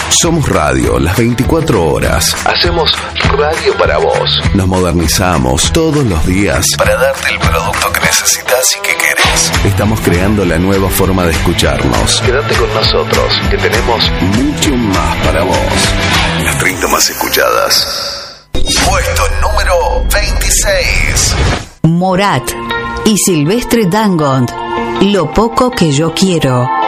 Somos radio las 24 horas. Hacemos radio para vos. Nos modernizamos todos los días para darte el producto que necesitas y que querés. Estamos creando la nueva forma de escucharnos. Quédate con nosotros, que tenemos mucho más para vos. Las 30 más escuchadas. Puesto número 26. Morat y Silvestre Dangond. Lo poco que yo quiero.